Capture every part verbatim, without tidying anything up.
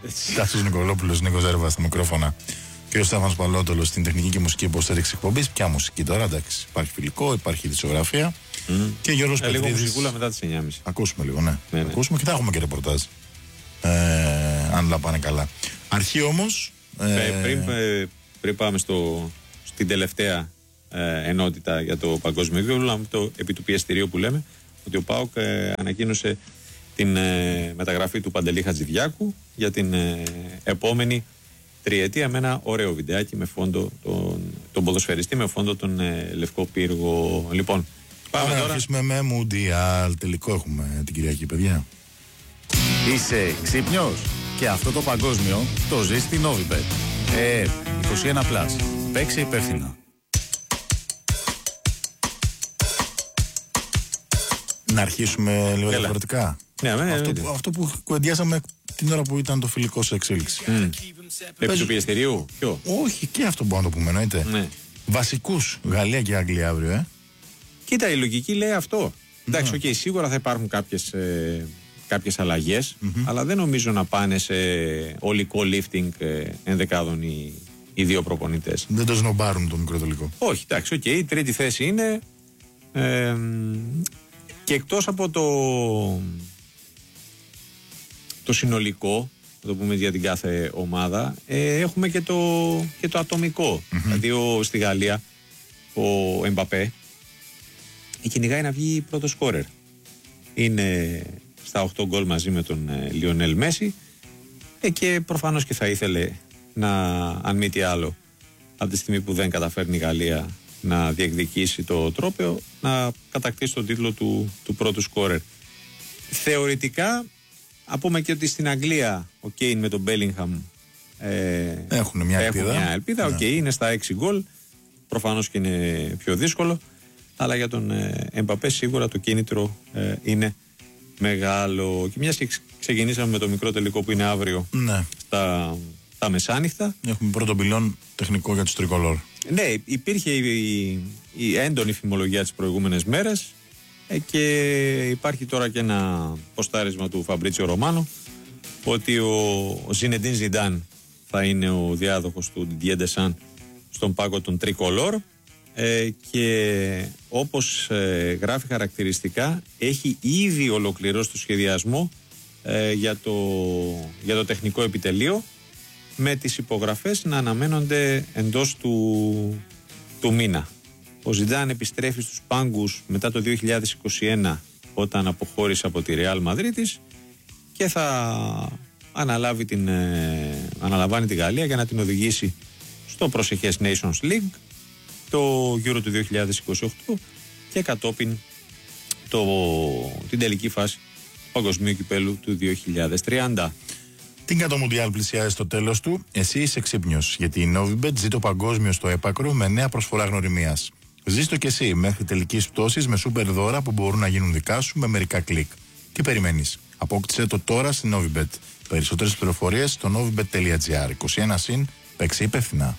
Τάσος Νικολόπουλος, Νίκος Ζέρβας στα μικρόφωνα και ο Στέφανος Παλότολος στην τεχνική και μουσική υποστήριξη εκπομπής. Ποια μουσική τώρα, εντάξει. Υπάρχει φιλικό, υπάρχει δισογραφία. Mm. Και Γιώργος ε, Πετρίδης. Λίγο μουσικούλα μετά τις εννιά και μισή. Ακούσουμε λίγο, ναι. ναι, ναι. Ακούσουμε και θα έχουμε και ρεπορτάζ. Ε, αν όλα πάνε καλά. Αρχή όμως. Ε... Ε, πριν, ε, πριν πάμε στο, στην τελευταία ε, ενότητα για το παγκόσμιο βίβλο, το επί του πιεστηρίου που λέμε, ότι ο ΠΑΟΚ ε, ανακοίνωσε την ε, μεταγραφή του Παντελή Χατζηδιάκου για την ε, επόμενη τριετία με ένα ωραίο βιντεάκι με φόντο τον, τον ποδοσφαιριστή, με φόντο τον ε, Λευκό Πύργο. Λοιπόν, πάμε Άρα, τώρα. Να αρχίσουμε με Μουντιάλ. Τελικό έχουμε την Κυριακή, παιδιά. Είσαι ξύπνιος? Και αυτό το παγκόσμιο το ζεις στην Novibet. Ε, είκοσι ένα πλας. Παίξε υπεύθυνα. Να αρχίσουμε λίγο διαφορετικά. Ναι, με, αυτό, ναι. που, αυτό που κουβεντιάσαμε την ώρα που ήταν το φιλικό σε εξέλιξη. Mm. Επί του πιεστηρίου, ποιο? Όχι, και αυτό μπορούμε να το πούμε, εννοείται. Ναι. Βασικούς, Γαλλία και Αγγλία αύριο, ε. Κοίτα, η λογική λέει αυτό. Ναι. Εντάξει, οκ, okay, σίγουρα θα υπάρχουν κάποιες, ε, κάποιες αλλαγές, mm-hmm. αλλά δεν νομίζω να πάνε σε ολικό lifting ε, ενδεκάδων οι, οι δύο προπονητές. Δεν το σνομπάρουν το μικρό τελικό. Όχι, εντάξει, οκ, okay, η τρίτη θέση είναι. Ε, και εκτός από το, το συνολικό, θα το πούμε για την κάθε ομάδα, ε, έχουμε και το, και το ατομικό. Mm-hmm. Δηλαδή ο, στη Γαλλία ο Εμπαπέ κυνηγάει να βγει πρώτο σκόρερ. Είναι στα οκτώ γκολ μαζί με τον ε, Λιονέλ Μέση ε, και προφανώς και θα ήθελε να, αν μη τι άλλο, από τη στιγμή που δεν καταφέρνει η Γαλλία να διεκδικήσει το τρόπαιο, να κατακτήσει τον τίτλο του, του πρώτου σκόρερ. Θεωρητικά, να πούμε και ότι στην Αγγλία ο Κέιν με τον Μπέλιγχαμ ε, έχουν μια ελπίδα. Έχουν μια ελπίδα. Ναι. Ο Κέιν είναι στα έξι γκολ. Προφανώς και είναι πιο δύσκολο. Αλλά για τον Εμπαπέ σίγουρα το κίνητρο ε, είναι μεγάλο. Και μιας και ξεκινήσαμε με το μικρό τελικό που είναι αύριο, ναι, στα τα μεσάνυχτα. Έχουμε πρώτο πυλόν τεχνικό για τους τρικολόρ. Ναι, υπήρχε η, η έντονη φημολογία τις προηγούμενες μέρες ε, και υπάρχει τώρα και ένα ποστάρισμα του Φαμπρίτσιο Ρωμάνο ότι ο, ο Ζινεντίν Ζιντάν θα είναι ο διάδοχος του Didier Deschamps στον πάγκο των τρικολόρ ε, και όπως ε, γράφει χαρακτηριστικά έχει ήδη ολοκληρώσει το σχεδιασμό ε, για, το, για το τεχνικό επιτελείο, με τις υπογραφές να αναμένονται εντός του, του μήνα. Ο Ζιντάν επιστρέφει στους πάγκους μετά το δύο χιλιάδες είκοσι ένα, όταν αποχώρησε από τη Ρεάλ Μαδρίτης, και θα αναλάβει την, ε, αναλαμβάνει τη Γαλλία για να την οδηγήσει στο προσεχές Nations League, το Euro του δύο χιλιάδες είκοσι οκτώ και κατόπιν το, την τελική φάση του Παγκοσμίου Κυπέλου του δύο χιλιάδες τριάντα. Την κατ' Μουντιάλ πλησιάζει στο τέλος του. Εσύ είσαι ξύπνιος, γιατί η Novibet ζει το παγκόσμιο στο έπακρο με νέα προσφορά γνωριμίας. Ζήστο κι εσύ μέχρι τελικής πτώσης με σούπερ δώρα που μπορούν να γίνουν δικά σου με μερικά κλικ. Τι περιμένεις? Απόκτησε το τώρα στην Novibet. Περισσότερες πληροφορίες στο novibet τελεία gr. είκοσι ένα συν, παίξε υπεύθυνα.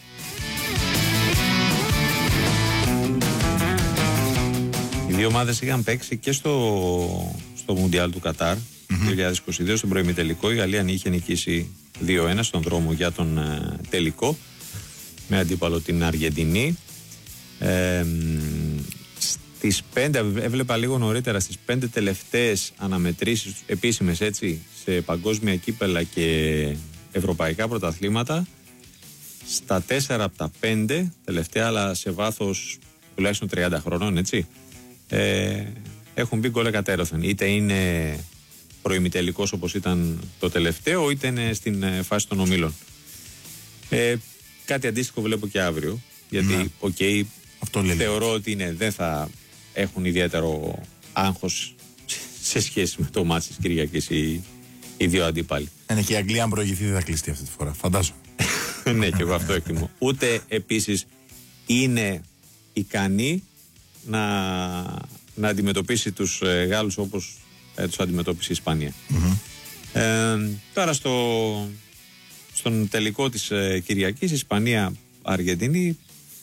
Οι δύο ομάδες είχαν παίξει και στο, στο Μουντιάλ του Κατάρ mm-hmm. δύο χιλιάδες είκοσι δύο στον προημιτελικό. Η Γαλλία είχε νικήσει δύο ένα στον δρόμο για τον ε, τελικό με αντίπαλο την Αργεντινή. Ε, στις πέντε, έβλεπα λίγο νωρίτερα, στις πέντε τελευταίες αναμετρήσεις επίσημες, έτσι, σε παγκόσμια κύπελα και ευρωπαϊκά πρωταθλήματα, στα τέσσερα από τα πέντε τελευταία, αλλά σε βάθος τουλάχιστον τριάντα χρονών, έτσι, ε, έχουν μπει γκολ εκατέρωθεν. Είτε είναι προημιτελικός όπως ήταν το τελευταίο, είτε είναι στην φάση των ομίλων. Ε, κάτι αντίστοιχο βλέπω και αύριο, γιατί ναι. okay, αυτό θεωρώ ότι είναι, δεν θα έχουν ιδιαίτερο άγχος σε σχέση με το μάτς της Κυριακής οι, οι δύο αντίπαλοι. Είναι και η Αγγλία, αν προηγηθεί, δεν θα κλειστεί αυτή τη φορά, φαντάζομαι. Ναι, και εγώ αυτό εκτιμώ. Ούτε επίσης είναι ικανή να, να αντιμετωπίσει τους ε, Γάλλους όπως ε, τους αντιμετώπισε η Ισπανία. Mm-hmm. Ε, τώρα στο, στον τελικό της ε, Κυριακής, Ισπανία-Αργεντινή,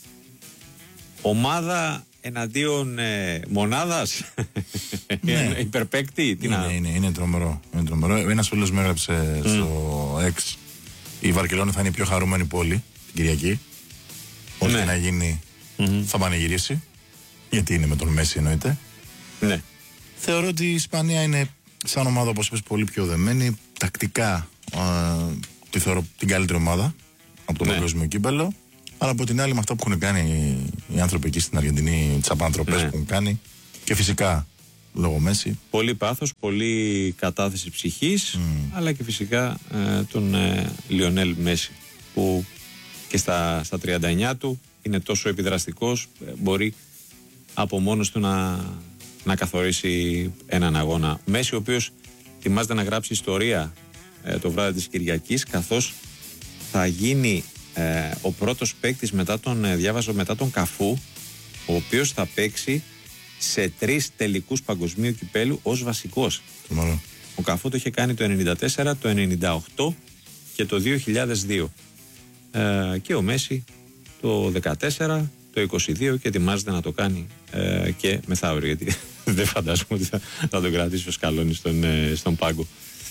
ομάδα εναντίον ε, μονάδας. Ναι. Υπερπαίκτη. Είναι, να... είναι, είναι, τρομερό, είναι τρομερό. Ένας φίλος μου έγραψε mm. στο εξ, η Βαρκελόνη θα είναι η πιο χαρούμενη πόλη την Κυριακή. Ό,τι Ναι. να γίνει Mm-hmm. θα πανηγυρίσει. Γιατί είναι με τον Μέση εννοείται. Ναι. Θεωρώ ότι η Ισπανία είναι σαν ομάδα, όπως είπες, πολύ πιο δεμένη. Τακτικά α, τη θεωρώ την καλύτερη ομάδα από το Ναι. παγκόσμιο κύπελλο. Αλλά από την άλλη, με αυτά που έχουν κάνει οι, οι άνθρωποι εκεί στην Αργεντινή, τις απάνθρωπες Ναι. που έχουν κάνει. Και φυσικά λόγω Μέση. Πολύ πάθος, πολύ κατάθεση ψυχής, Mm. αλλά και φυσικά ε, τον ε, Λιονέλ Μέση, που και στα, στα τριάντα εννιά του είναι τόσο επιδραστικός, ε, μπορεί από μόνος του να, να καθορίσει έναν αγώνα. Μέση, ο οποίος ετοιμάζεται να γράψει ιστορία ε, το βράδυ της Κυριακής, καθώς θα γίνει ε, ο πρώτος παίκτης μετά τον, ε, διάβαζα μετά τον Καφού, ο οποίος θα παίξει σε τρεις τελικούς παγκοσμίου κυπέλου ως βασικός. Μάλλον. Ο Καφού το είχε κάνει το ενενήντα τέσσερα, το ενενήντα οκτώ και το δύο χιλιάδες δύο. Ε, και ο Μέση το δεκατέσσερα, το είκοσι δύο και ετοιμάζεται να το κάνει ε, και μεθαύριο, γιατί δεν φαντάζομαι ότι θα, θα τον κρατήσει ο σκαλόνι στον, ε, στον πάγκο.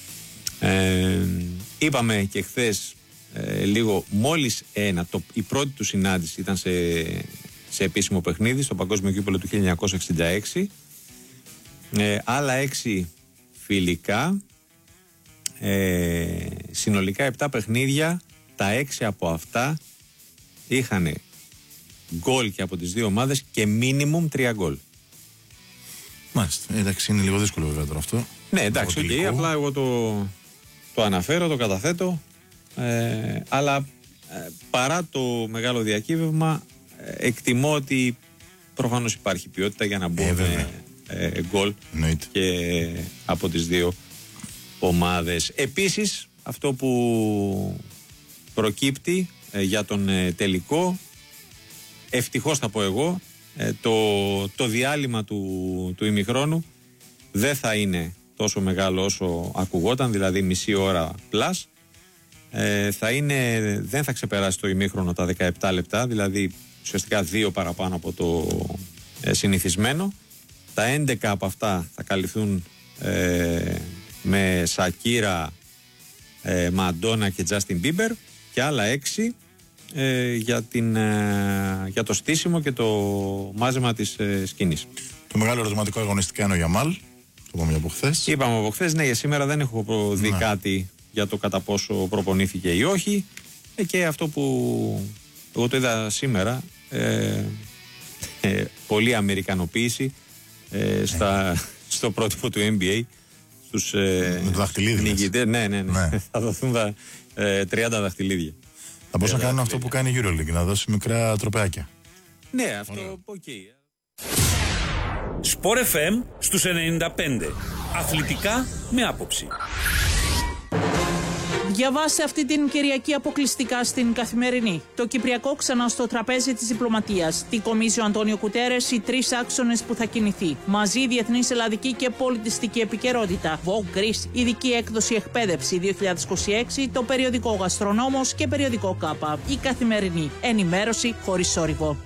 Ε, είπαμε και χθες ε, λίγο, μόλις ένα, το, η πρώτη του συνάντηση ήταν σε, σε επίσημο παιχνίδι στο Παγκόσμιο Κύπελλο του χίλια εννιακόσια εξήντα έξι. Ε, άλλα έξι φιλικά, ε, συνολικά επτά παιχνίδια, τα έξι από αυτά είχαν γκολ και από τις δύο ομάδες και μίνιμουμ τρία γκολ. Μάλιστα. Εντάξει, είναι λίγο δύσκολο βέβαια τώρα αυτό. Ναι, εντάξει, okay, απλά εγώ το, το αναφέρω, το καταθέτω, ε, αλλά ε, παρά το μεγάλο διακύβευμα ε, εκτιμώ ότι προφανώς υπάρχει ποιότητα για να μπουν ε, ε, γκολ και από τις δύο ομάδες. Επίσης, αυτό που προκύπτει ε, για τον ε, τελικό, ευτυχώς θα πω εγώ, ε, το, το διάλειμμα του, του ημιχρόνου δεν θα είναι τόσο μεγάλο όσο ακουγόταν, δηλαδή μισή ώρα πλάς. Ε, θα είναι, δεν θα ξεπεράσει το ημίχρονο τα δεκαεπτά λεπτά, δηλαδή ουσιαστικά δύο παραπάνω από το ε, συνηθισμένο. Τα έντεκα από αυτά θα καλυφθούν ε, με Σακύρα, ε, Μαντόνα και Τζάστιν Μπίμπερ, και άλλα έξι ε, για, την, ε, για το στήσιμο και το μάζεμα της ε, σκηνής. Το μεγάλο ερωτηματικό αγωνιστικά είναι ο Γιαμάλ. Το είπαμε από χθες. Είπαμε από χθες, ναι, για σήμερα δεν έχω δει ναι. κάτι για το κατά πόσο προπονήθηκε ή όχι. Ε, και αυτό που εγώ το είδα σήμερα, ε, ε, πολύ αμερικανοποίηση ε, στα, ε. στο πρότυπο του N B A. Στους ε, με το δαχτυλίδι. νικητές, ναι, ναι, ναι, ναι. Θα δοθούν τα, ε, τριάντα δαχτυλίδια. Θα μπορούσαν να κάνουν αυτό που κάνει η EuroLeague, να δώσει μικρά τροπεάκια. Ναι, αυτό οκ. Okay. Σπορ εφ εμ στους ενενήντα πέντε. Αθλητικά με άποψη. Διαβάστε αυτή την Κυριακή αποκλειστικά στην Καθημερινή. Το Κυπριακό ξανά στο τραπέζι της διπλωματίας. Τι κομίζει ο Αντώνιο Κουτέρες, οι τρεις άξονες που θα κινηθεί. Μαζί διεθνής, ελλαδική και πολιτιστική επικαιρότητα. Vogue Greece, ειδική έκδοση εκπαίδευση δύο χιλιάδες είκοσι έξι, το περιοδικό Γαστρονόμος και περιοδικό Κάπα. Η Καθημερινή. Ενημέρωση χωρίς θόρυβο.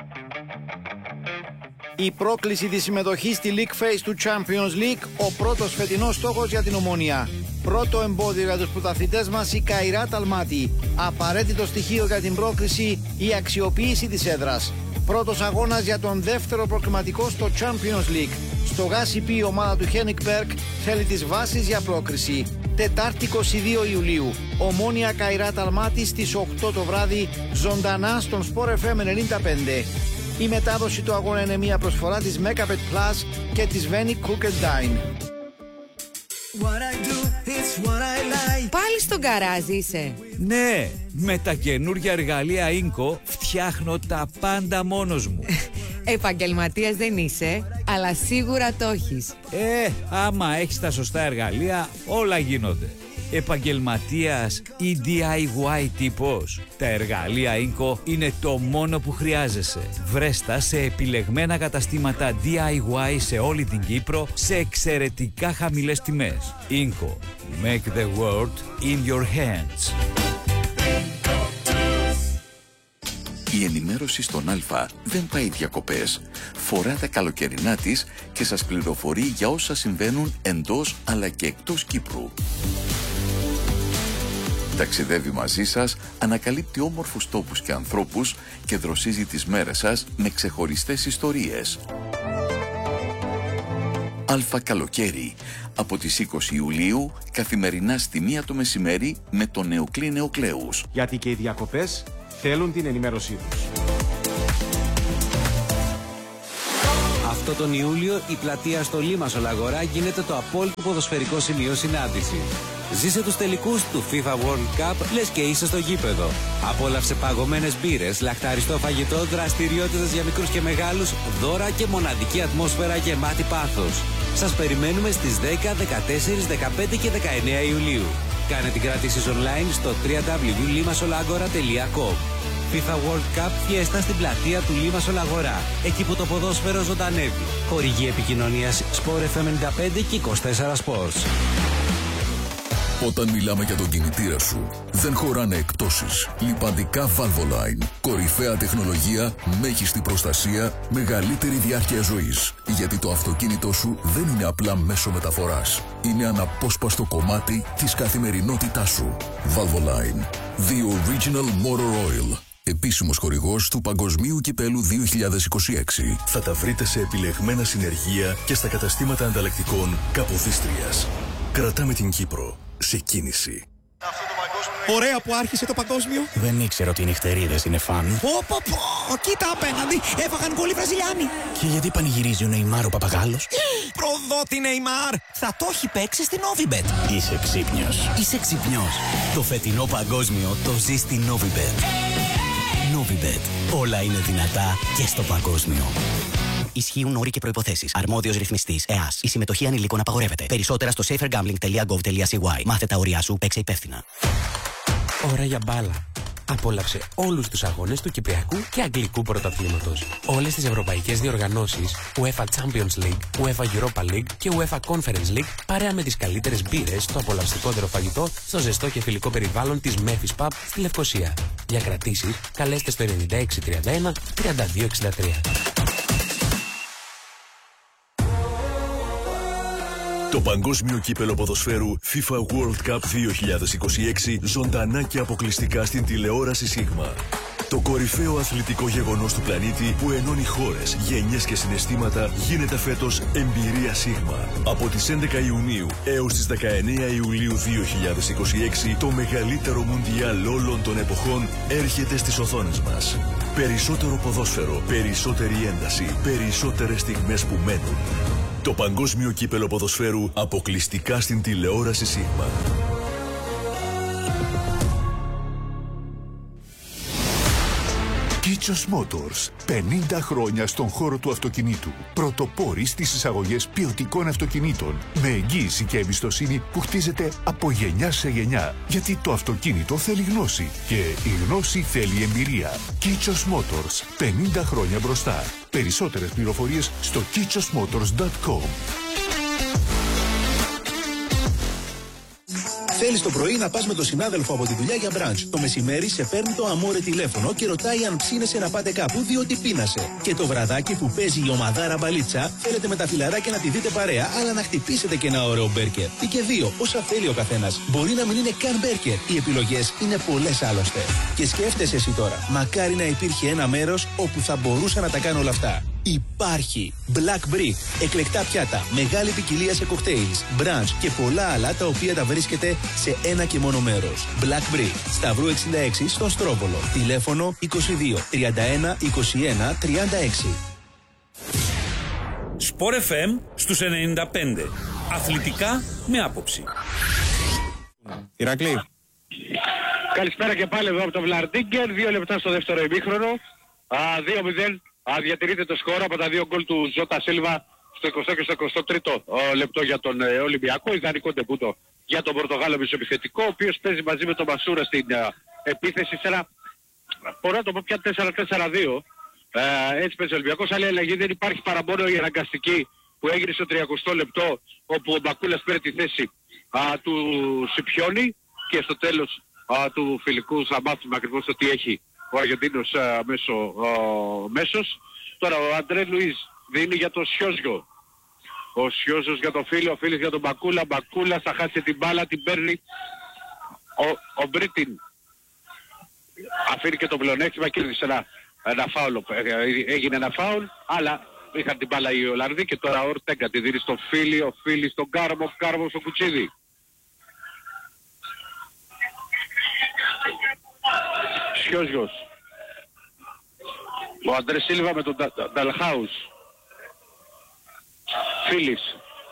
Η πρόκληση της συμμετοχής στη League Phase του Champions League, ο πρώτος φετινός στόχος για την Ομόνοια. Πρώτο εμπόδιο για τους πρωταθλητές μας, η Καϊράτ Αλμάτι. Απαραίτητο στοιχείο για την πρόκριση, η αξιοποίηση της έδρας. Πρώτος αγώνας για τον δεύτερο προκριματικό στο Champions League. Στο ΓΑΣΥΠ η ομάδα του Χένικ Μπέρκ θέλει τις βάσεις για πρόκριση. Τετάρτη είκοσι δύο Ιουλίου. Ομόνοια Καϊράτ Αλμάτι στις οκτώ το βράδυ, ζωντανά στον Σπορ εφ εμ ενενήντα πέντε. Η μετάδοση του αγώνα είναι μια προσφορά της Megabet Plus και της Veni Cook and Dine. Πάλι στον γκαράζ είσαι? Ναι, με τα καινούργια εργαλεία Ίνκο φτιάχνω τα πάντα μόνος μου. Επαγγελματίας δεν είσαι, αλλά σίγουρα το έχεις. Ε, άμα έχεις τα σωστά εργαλεία, όλα γίνονται. Επαγγελματίας ή ντι άι γουάι τύπος, τα εργαλεία Ίνκο είναι το μόνο που χρειάζεσαι. Βρέστα σε επιλεγμένα καταστήματα ντι άι γουάι σε όλη την Κύπρο σε εξαιρετικά χαμηλές τιμές. Ίνκο. Make the world in your hands. Η ενημέρωση στον Α δεν πάει διακοπές. Φορά τα καλοκαιρινά της και σας πληροφορεί για όσα συμβαίνουν εντός αλλά και εκτός Κύπρου. Ταξιδεύει μαζί σας, ανακαλύπτει όμορφους τόπους και ανθρώπους και δροσίζει τις μέρες σας με ξεχωριστές ιστορίες. Αλφα Καλοκαίρι, από τις είκοσι Ιουλίου, καθημερινά στη μία το μεσημέρι με τον Νεοκλή Νεοκλέους. Γιατί και οι διακοπές θέλουν την ενημέρωσή τους. Αυτό τον Ιούλιο η πλατεία στο Λίμασολ Αγορά γίνεται το απόλυτο ποδοσφαιρικό σημείο συνάντηση. Ζήσε τους τελικούς του FIFA World Cup, λες και είσαι στο γήπεδο. Απόλαυσε παγωμένες μπύρες, λαχταριστό φαγητό, δραστηριότητες για μικρούς και μεγάλους, δώρα και μοναδική ατμόσφαιρα γεμάτη πάθος. Σας περιμένουμε στις δέκα, δεκατέσσερα, δεκαπέντε και δεκαεννέα Ιουλίου. Κάνε την κράτηση online στο double-u double-u double-u τελεία limasolagora τελεία com. FIFA World Cup Fiesta στην πλατεία του Λίμασολ Αγορά. Εκεί που το ποδόσφαιρο ζωντανεύει. Χορηγή επικοινωνίας Sport εφ εμ ενενήντα πέντε και είκοσι τέσσερα Sports. Όταν μιλάμε για τον κινητήρα σου, δεν χωράνε εκπτώσεις. Λιπαντικά Valvoline. Κορυφαία τεχνολογία, μέγιστη προστασία, μεγαλύτερη διάρκεια ζωής. Γιατί το αυτοκίνητό σου δεν είναι απλά μέσο μεταφοράς. Είναι αναπόσπαστο κομμάτι της καθημερινότητάς σου. Valvoline. The Original Motor Oil. Επίσημος χορηγός του Παγκοσμίου Κυπέλου δύο χιλιάδες είκοσι έξι. Θα τα βρείτε σε επιλεγμένα συνεργεία και στα καταστήματα ανταλλακτικών Καποδίστριας. Κρατάμε την Κύπρο σε κίνηση. Ωραία που άρχισε το παγκόσμιο. Δεν ήξερα ότι οι νυχτερίδες είναι φαν. Πω πω πω, κοίτα απέναντι, έφαγαν γκολ οι Βραζιλιάνοι. Και γιατί πανηγυρίζει ο Νεϊμάρ ο Παπαγάλος? Προδότη Νεϊμάρ, θα το έχει παίξει στην Novibet. Είσαι ξύπνιος. Είσαι ξύπνιος. Το φετινό παγκόσμιο το ζει στην Novibet. Novibet, όλα είναι δυνατά και στο παγκόσμιο. Ισχύουν όροι και προϋποθέσεις. Αρμόδιος ρυθμιστής ΕΑΣ. Η συμμετοχή ανηλίκων απαγορεύεται. Περισσότερα στο safer gambling τελεία gov τελεία c y. Μάθε τα όρια σου, παίξε υπεύθυνα. Ώρα για μπάλα. Απόλαυσε όλους τους αγώνες του Κυπριακού και Αγγλικού Πρωταθλήματος. Όλες τις ευρωπαϊκές διοργανώσεις, UEFA Champions League, UEFA Europa League και UEFA Conference League, παρέα με τις καλύτερες μπύρες, το απολαυστικότερο φαγητό, στο ζεστό και φιλικό περιβάλλον της Memphis Pub στη Λευκοσία. Για κρατήσεις, καλέστε στο ενενήντα έξι τριάντα ένα τριάντα δύο εξήντα τρία. Το Παγκόσμιο Κύπελλο Ποδοσφαίρου FIFA World Cup δύο χιλιάδες είκοσι έξι ζωντανά και αποκλειστικά στην τηλεόραση Σίγμα. Το κορυφαίο αθλητικό γεγονός του πλανήτη που ενώνει χώρες, γενιές και συναισθήματα γίνεται φέτος εμπειρία Σίγμα. Από τις έντεκα Ιουνίου έως τις δεκαεννέα Ιουλίου δύο χιλιάδες είκοσι έξι το μεγαλύτερο μουντιάλ όλων των εποχών έρχεται στις οθόνες μας. Περισσότερο ποδόσφαιρο, περισσότερη ένταση, περισσότερες στιγμές που μένουν. Το Παγκόσμιο Κύπελλο Ποδοσφαίρου αποκλειστικά στην τηλεόραση Σίγμα. Κίτσος Motors. πενήντα χρόνια στον χώρο του αυτοκινήτου. Πρωτοπόροι στις εισαγωγές ποιοτικών αυτοκινήτων. Με εγγύηση και εμπιστοσύνη που χτίζεται από γενιά σε γενιά. Γιατί το αυτοκίνητο θέλει γνώση. Και η γνώση θέλει εμπειρία. Κίτσος Motors. πενήντα χρόνια μπροστά. Περισσότερες πληροφορίες στο κίτσος μότορς τελεία κομ. Θέλεις το πρωί να πας με τον συνάδελφο από τη δουλειά για μπραντς. Το μεσημέρι σε παίρνει το αμόρε τηλέφωνο και ρωτάει αν ψήνεσαι να πάτε κάπου διότι πείνασε. Και το βραδάκι που παίζει η ομαδάρα μπαλίτσα, θέλετε με τα φιλαράκια να τη δείτε παρέα, αλλά να χτυπήσετε και ένα ωραίο μπέρκερ. Ή και δύο, όσα θέλει ο καθένας. Μπορεί να μην είναι καν μπέρκερ. Οι επιλογές είναι πολλές άλλωστε. Και σκέφτεσαι εσύ τώρα, μακάρι να υπήρχε ένα μέρος όπου θα μπορούσα να τα κάνω όλα αυτά. Υπάρχει Black Brick, εκλεκτά πιάτα, μεγάλη ποικιλία σε κοκτέιλς, μπραντς και πολλά άλλα τα οποία τα βρίσκεται σε ένα και μόνο μέρος. Black Brick, Σταυρού εξήντα έξι στον Στρόβολο. Τηλέφωνο είκοσι δύο τριάντα ένα είκοσι ένα τριάντα έξι. Sport εφ εμ στους ενενήντα πέντε. Αθλητικά με άποψη. Ηρακλή. Καλησπέρα και πάλι εδώ από το Βλαρντίγκερ. Δύο λεπτά στο δεύτερο ημίχρονο. δύο μηδέν. Διατηρείται το σκορ από τα δύο γκολ του Ζώτα Σίλβα στο εικοστό και στο εικοστό τρίτο λεπτό για τον ε, Ολυμπιακό. Ιδανικό τεμπούτο για τον Πορτογάλο μεσοεπιθετικό, ο οποίος παίζει μαζί με τον Μασούρα στην ε, επίθεση σε ένα, μπορώ να το πω πια τέσσερα τέσσερα δύο. Ε, έτσι παίζει ο Ολυμπιακός. Άλλη αλλαγή δεν υπάρχει παρά μόνο η αναγκαστική που έγινε στο τριακοστό λεπτό, όπου ο Μπακούλας πήρε τη θέση α, του Σιπιόνι και στο τέλος α, του φιλικού θα μάθουμε ακριβώς το τι έχει ο Αργεντίνος α, μέσω, α, μέσος. Τώρα ο Αντρέ Λουίς δίνει για το Σιόζιο. Ο Σιόζος για το φίλο, ο φίλος για τον Μπακούλα. Μπακούλα θα χάσει την μπάλα, την παίρνει ο Μπρίτιν αφήνει και το πλεονέκτημα, κέρδισε ένα, ένα φάουλ, έγινε ένα φάουλ, αλλά είχαν την μπάλα οι Ολλανδοί και τώρα ο Ορτέγκα τη δίνει στο Φίλι, ο Φίλι στον Κάρμο, ο Κάρμο στο Κουτσίδι. Σιόζιος. Ο Αντρέ Σίλβα με τον Νταλχάους. Φίλης.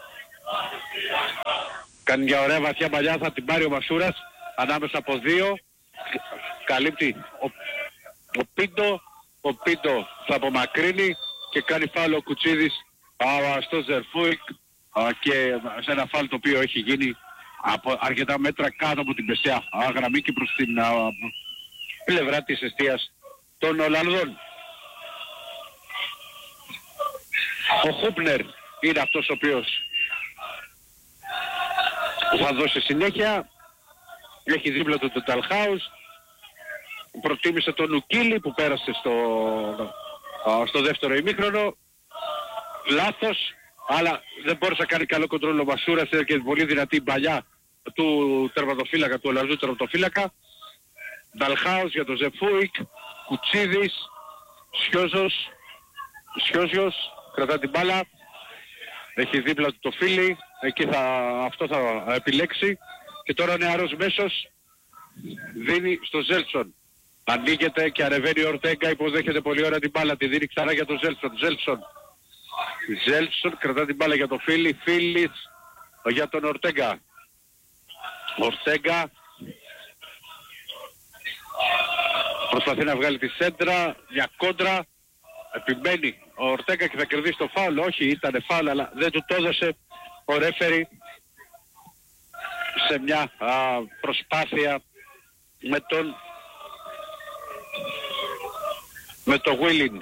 Κάνει μια ωραία βαθιά παλιά, θα την πάρει ο Μασούρας ανάμεσα από δύο. Καλύπτει ο, ο Πίντο. Ο Πίντο θα απομακρύνει και κάνει φάουλ ο Κουτσίδης α, στο Ζερφούικ α, και σε ένα φάουλ το οποίο έχει γίνει από αρκετά μέτρα κάτω από την μεσαία γραμμή και προς την α, πλευρά της εστίας των Ολλανδών. Ο Χούπνερ είναι αυτός ο οποίος θα δώσει συνέχεια. Έχει δίπλα του τον Ταλχάους. Προτίμησε τον Ουκίλη που πέρασε στο, στο δεύτερο ημίχρονο. Λάθος, αλλά δεν μπόρεσε να κάνει καλό κοντρόλ ο Μασούρας και πολύ δυνατή παλιά του τερματοφύλακα, του Ολλανδού τερματοφύλακα. Νταλχάους για τον Ζεφούικ, Κουτσίδης, Σιόζος, Σιόζιος, κρατά την μπάλα, έχει δίπλα του το Φίλι, εκεί θα, αυτό θα επιλέξει και τώρα ο νεαρός μέσος δίνει στο Ζέλσον. Ανοίγεται και ανεβαίνει ο Ορτέγκα, υποδέχεται πολύ ωραία την μπάλα, τη δίνει ξανά για τον Ζέλσον. Ζέλσον, Ζέλσον κρατά την μπάλα για τον Φίλι, Φίλις για τον Ορτέγκα. Ορτέγκα προσπαθεί να βγάλει τη σέντρα, μια κόντρα, επιμένει ο Ορτέγκα και θα κερδίσει το φάουλ. Όχι, ήταν φάουλ, αλλά δεν του το έδωσε ο ρέφερι σε μια α, προσπάθεια με τον με το Βίλιν.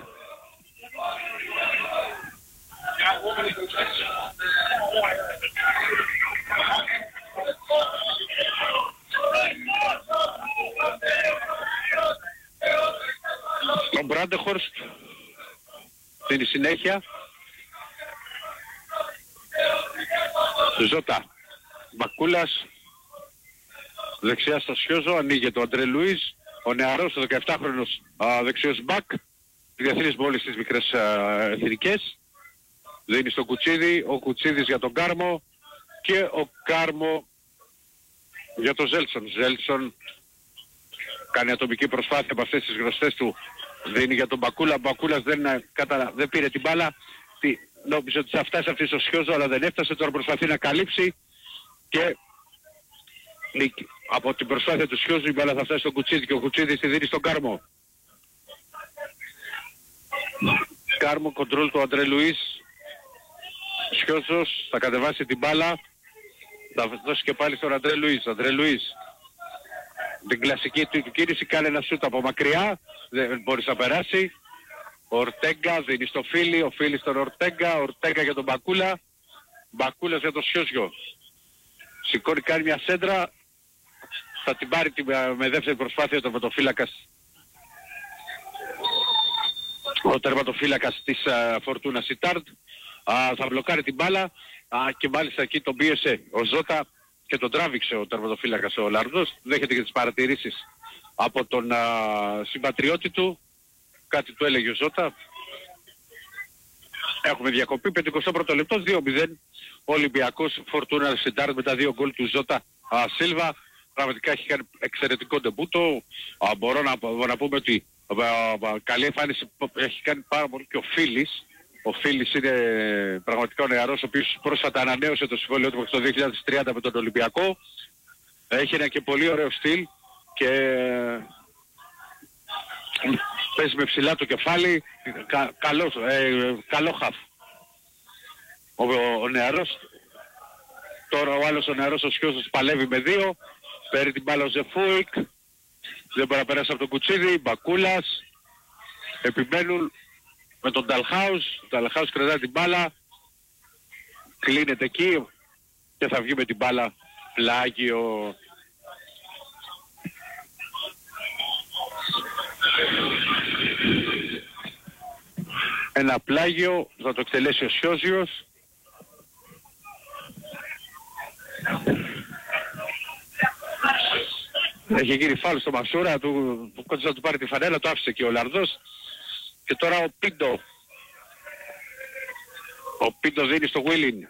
Ο Μπράντεχορστ δίνει συνέχεια. Ζώτα. Μπακούλας. Δεξιά στο Σιόζο. Ανοίγει το Αντρέ Λουίς. Ο νεαρός, ο δεκαεπτάχρονος α, δεξιός μπακ. Διαθήνεις με όλες τις μικρές α, εθνικές. Δίνει στο Κουτσίδη. Ο Κουτσίδης για τον Κάρμο. Και ο Κάρμο για τον Ζέλσον. Ζέλσον κάνει ατομική προσπάθεια από αυτές τις γνωστές του. Δίνει για τον Μπακούλα. Μπακούλας δεν, κατα... δεν πήρε την μπάλα. Τι... Νόμιζε ότι θα φτάσει αυτή στο Σιόζο, αλλά δεν έφτασε. Τώρα προσπαθεί να καλύψει και από την προσπάθεια του Σιόζου η μπάλα θα φτάσει στον Κουτσίδη και ο Κουτσίδης τη δίνει στον Κάρμο. Κάρμο, κοντρόλ του Αντρέ Λουίς. Σιόζος θα κατεβάσει την μπάλα. Θα δώσει και πάλι στον Αντρέ Λουίς. Αντρέ Λουίς. Την κλασική του κίνηση, κάνει ένα σούτ από μακριά. Δεν μπορεί να περάσει. Ο Ορτέγκα δίνει στο Φίλι, ο Φίλι στον Ορτέγκα, Ορτέγκα για τον Μπακούλα, Μπακούλας για τον Σιόζιο. Σηκώνει, κάνει μια σέντρα, θα την πάρει την, με δεύτερη προσπάθεια ο τερματοφύλακας. Ο τερματοφύλακας της uh, Φορτούνα Σιτάρντ uh, θα μπλοκάρει την μπάλα uh, και μάλιστα εκεί τον πίεσε ο Ζώτα και τον τράβηξε ο τερματοφύλακας ο Ολλανδός. Δέχεται και τις παρατηρήσεις από τον uh, συμπατριώτη του. Κάτι του έλεγε ο Ζώτα. Έχουμε διακοπή, πενηκοστό πρώτο λεπτό, δύο μηδέν. Ο Ολυμπιακός Φορτούνα Σιτάρντ με τα δύο γκολ του Ζώτα α, Σίλβα. Πραγματικά έχει κάνει εξαιρετικό ντεμπούτο. Α, μπορώ να, να πούμε ότι α, α, καλή εμφάνιση έχει κάνει πάρα πολύ και ο Φίλης. Ο Φίλης είναι πραγματικά ο νεαρός, ο οποίος πρόσφατα ανανέωσε το συμβόλαιο του το δύο χιλιάδες τριάντα με τον Ολυμπιακό. Έχει ένα και πολύ ωραίο στυλ και παίζει με ψηλά το κεφάλι, κα, καλό, ε, καλό χαφ. Ο, ο, ο νεαρός, τώρα ο άλλος ο νεαρός ο Σιόζος παλεύει με δύο, παίρνει την μπάλα ο Ζεφούικ, δεν μπορεί να περάσει από τον Κουτσίδη, Μπακούλας, επιμένουν με τον Νταλχάους, ο Νταλχάους κρατάει την μπάλα, κλείνεται εκεί και θα βγει με την μπάλα πλάγιο. Ένα πλάγιο θα το εκτελέσει ο Σιόζιος. Έχει γίνει φάουλ στο Μασούρα, του, που κόντυσε να του πάρει τη φανέλα, το άφησε και ο Λαρδός. Και τώρα ο Πίντο. Ο Πίντο δίνει στο Γουίλιν.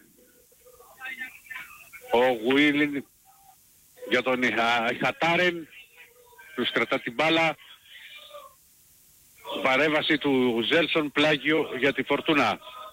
Ο Γουίλιν για τον Ιχατάρεν, τους κρατά την μπάλα. Παρέμβαση του Ζέλσον, πλάγιο για τη Φορτούνα.